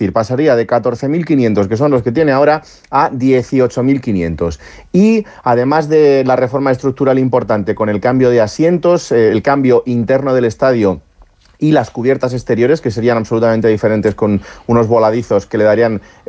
decir, pasaría de 14.500, que son los que tiene ahora, a 18.500. Y además de la reforma estructural importante con el cambio de asientos, el cambio interno del estadio y las cubiertas exteriores, que serían absolutamente diferentes, con unos voladizos que le darían